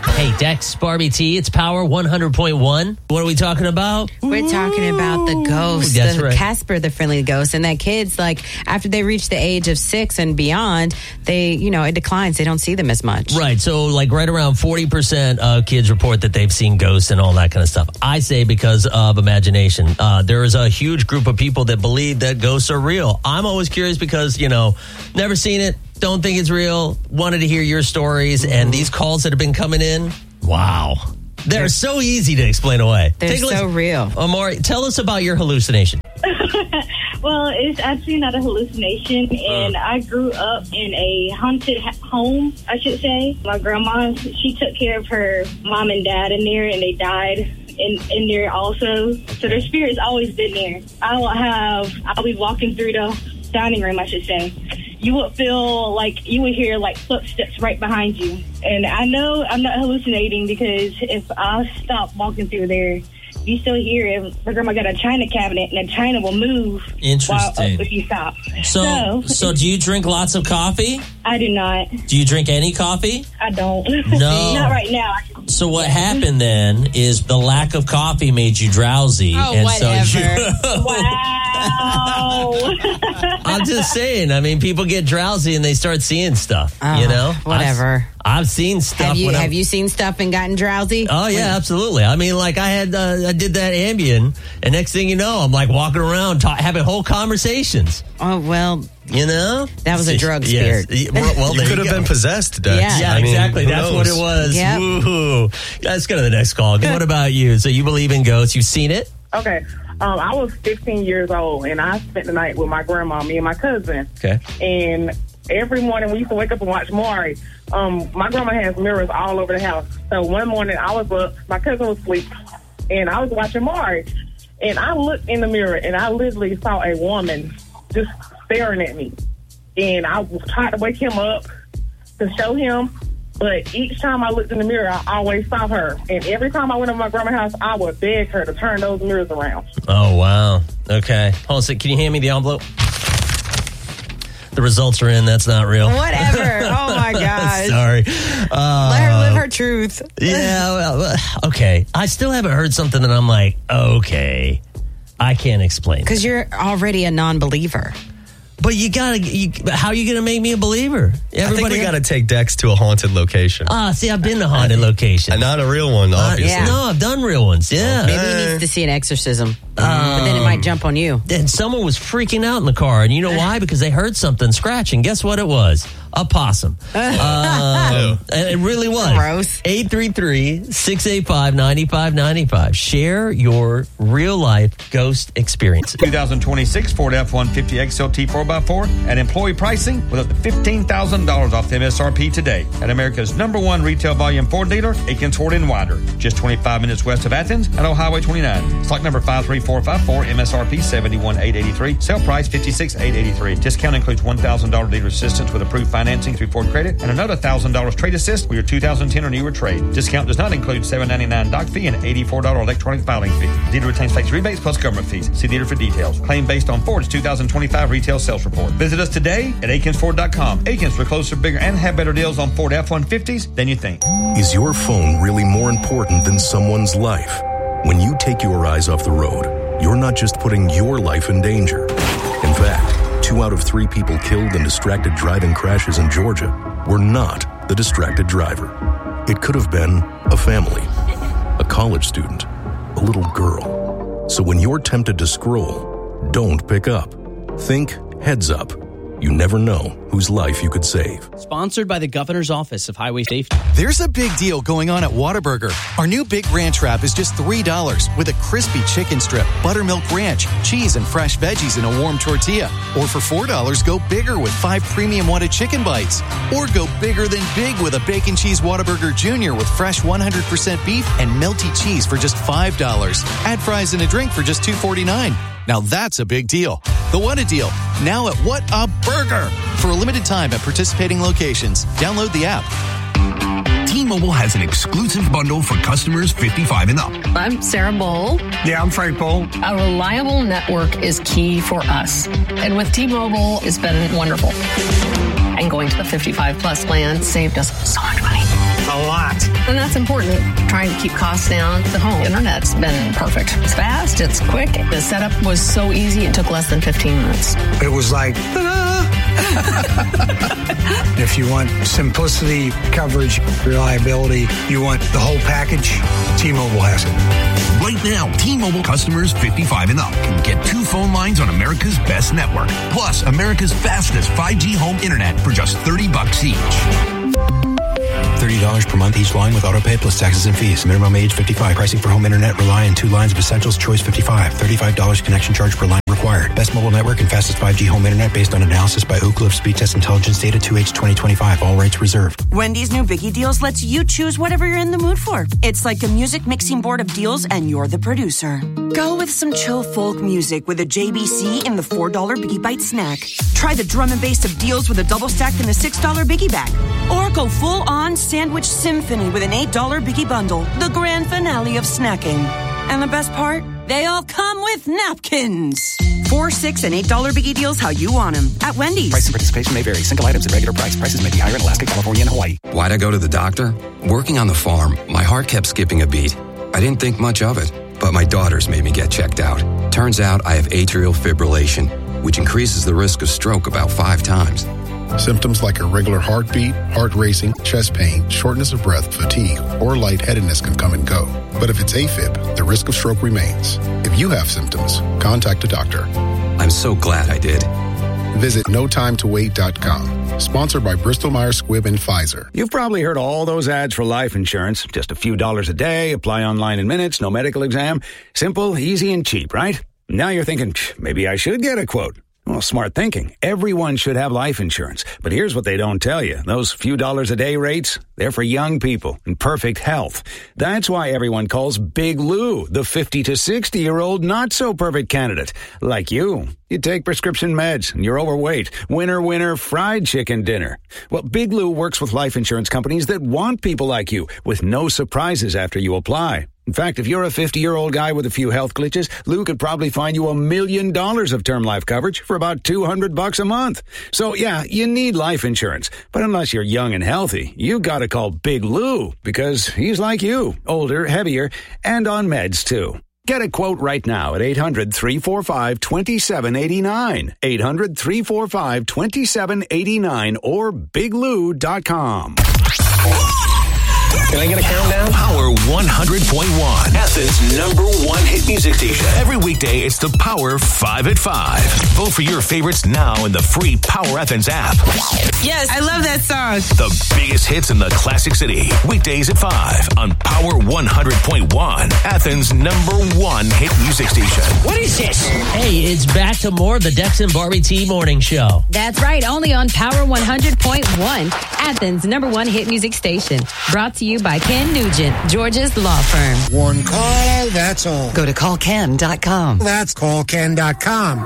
Hey, Dex, Barbie T, it's Power 100.1. What are we talking about? We're talking about the ghost, That's right. Casper the Friendly Ghost, and that kids, like, after they reach the age of 6 and beyond, they, it declines. They don't see them as much. Right. So, like, right around 40% of kids report that they've seen ghosts and all that kind of stuff. I say because of imagination. There is a huge group of people that believe that ghosts are real. I'm always curious because, never seen it. Don't think it's real. Wanted to hear your stories and these calls that have been coming in. Wow. They're so easy to explain away. They're so real. Amari, tell us about your hallucination. Well, it's actually not a hallucination, and I grew up in a haunted home, I should say. My grandma, she took care of her mom and dad in there, and they died in there also. So their spirit's always been there. I'll be walking through the dining room, I should say. You would feel like you would hear like footsteps right behind you. And I know I'm not hallucinating because if I stop walking through there, you still hear it. My grandma got a china cabinet and the china will move. Interesting. If you stop. So do you drink lots of coffee? I do not. Do you drink any coffee? I don't. No. Not right now. So what happened then is the lack of coffee made you drowsy. Oh, and whatever. Wow. I'm just saying. I mean, people get drowsy and they start seeing stuff. Whatever. I've seen stuff. Have you seen stuff and gotten drowsy? Oh yeah, absolutely. I mean, like I did that Ambien, and next thing you know, I'm like walking around having whole conversations. Oh well. That was a drug spirit. Well, you could have been possessed, Dex. Yeah, exactly. That's what it was. Yep. Woo-hoo. Let's go to the next call. What about you? So you believe in ghosts? You've seen it? Okay. I was 15 years old, and I spent the night with my grandma, me and my cousin. Okay. And every morning we used to wake up and watch Maury. My grandma has mirrors all over the house. So one morning I was up, my cousin was asleep, and I was watching Maury. And I looked in the mirror, and I literally saw a woman just staring at me. And I tried to wake him up to show him, but each time I looked in the mirror, I always saw her. And every time I went to my grandma's house, I would beg her to turn those mirrors around. Oh, wow. Okay. Hold on a second. Can you hand me the envelope? The results are in. That's not real. Whatever. Oh, my gosh. Sorry. Let her live her truth. Yeah. Well, okay. I still haven't heard something that I'm like, okay, I can't explain. Because you're already a non-believer. But how are you going to make me a believer? I think we got to take Dex to a haunted location. See, I've been to haunted locations. And not a real one, obviously. Yeah. No, I've done real ones, yeah. Maybe he needs to see an exorcism. But then it might jump on you. And someone was freaking out in the car. And you know why? Because they heard something scratching. Guess what it was? A possum. And it really was. Gross. 833-685-9595. Share your real-life ghost experiences. 2026 Ford F-150 XLT 4x4 at employee pricing with up to $15,000 off the MSRP today at America's #1 retail volume Ford dealer, Aikens Ford in Winder. Just 25 minutes west of Athens at Old Highway 29. Stock number 53454, MSRP $71,883. Sale price $56,883. Discount includes $1,000 dealer assistance with approved financing through Ford Credit and another $1,000 trade assist with your 2010 or newer trade. Discount does not include $7.99 doc fee and $84 electronic filing fee. Dealer retains tax rebates plus government fees. See dealer for details. Claim based on Ford's 2025 retail sales report. Visit us today at AkinsFord.com. Akins, for closer, bigger, and have better deals on Ford F-150s than you think. Is your phone really more important than someone's life? When you take your eyes off the road, you're not just putting your life in danger. In fact, 2 out of 3 people killed in distracted driving crashes in Georgia were not the distracted driver. It could have been a family, a college student, a little girl. So when you're tempted to scroll, don't pick up. Think heads up. You never know whose life you could save. Sponsored by the Governor's Office of Highway Safety. There's a big deal going on at Whataburger. Our new Big Ranch Wrap is just $3 with a crispy chicken strip, buttermilk ranch, cheese, and fresh veggies in a warm tortilla. Or for $4, go bigger with 5 premium Whata chicken bites. Or go bigger than big with a Bacon Cheese Whataburger Jr. with fresh 100% beef and melty cheese for just $5. Add fries and a drink for just $2.49. Now that's a big deal. The Whata Deal, now at What a Burger. For a limited time at participating locations. Download the app. T-Mobile has an exclusive bundle for customers 55 and up. I'm Sarah Bowl. Yeah, I'm Frank Bowl. A reliable network is key for us. And with T-Mobile, it's been wonderful. And going to the 55 plus plan saved us so much money. a lot. And that's important, trying to keep costs down. The home internet's been perfect. It's fast, it's quick. The setup was so easy, it took less than 15 minutes. It was like, if you want simplicity, coverage, reliability, you want the whole package, T-Mobile has it. Right now, T-Mobile customers 55 and up can get 2 phone lines on America's best network, plus America's fastest 5G home internet for just $30 each. $30 per month each line with autopay plus taxes and fees. Minimum age 55. Pricing for home internet rely on 2 lines of essentials. Choice 55. $35 connection charge per line required. Best mobile network and fastest 5G home internet based on analysis by Ookla of Speed Test Intelligence data 2H 2025. All rights reserved. Wendy's new Biggie Deals lets you choose whatever you're in the mood for. It's like a music mixing board of deals and you're the producer. Go with some chill folk music with a JBC in the $4 Biggie Bite snack. Try the drum and bass of deals with a double stack in the $6 Biggie bag. Or go full on sandwich symphony with an $8 Biggie bundle. The grand finale of snacking. And the best part? They all come with napkins. $4, $6, and $8 Biggie Deals how you want them at Wendy's. Price and participation may vary. Single items at regular price. Prices may be higher in Alaska, California, and Hawaii. Why'd I go to the doctor? Working on the farm, my heart kept skipping a beat. I didn't think much of it, but my daughters made me get checked out. Turns out I have atrial fibrillation, which increases the risk of stroke about 5 times. Symptoms like irregular heartbeat, heart racing, chest pain, shortness of breath, fatigue, or lightheadedness can come and go. But if it's AFib, the risk of stroke remains. If you have symptoms, contact a doctor. I'm so glad I did. Visit NoTimeToWait.com. Sponsored by Bristol-Myers Squibb and Pfizer. You've probably heard all those ads for life insurance. Just a few dollars a day, apply online in minutes, no medical exam. Simple, easy, and cheap, right? Now you're thinking, maybe I should get a quote. Well, smart thinking. Everyone should have life insurance. But here's what they don't tell you. Those few dollars a day rates, they're for young people in perfect health. That's why everyone calls Big Lou the 50 to 60-year-old not-so-perfect candidate. Like you. You take prescription meds and you're overweight. Winner, fried chicken dinner. Well, Big Lou works with life insurance companies that want people like you with no surprises after you apply. In fact, if you're a 50-year-old guy with a few health glitches, Lou could probably find you $1 million of term life coverage for about $200 a month. So, yeah, you need life insurance. But unless you're young and healthy, you gotta call Big Lou because he's like you, older, heavier, and on meds, too. Get a quote right now at 800-345-2789. 800-345-2789 or biglou.com. Can I get a countdown? Power 100.1. Athens' #1 hit music station. Every weekday, it's the Power 5 at 5. Vote for your favorites now in the free Power Athens app. Yes, I love that song. The biggest hits in the Classic City. Weekdays at 5 on Power 100.1. Athens' #1 hit music station. What is this? Hey, it's back to more of the Dex and Barbie T Morning Show. That's right, only on Power 100.1, Athens' #1 hit music station. Brought to you by Ken Nugent, Georgia's law firm. One call, that's all. Go to callken.com. That's callken.com.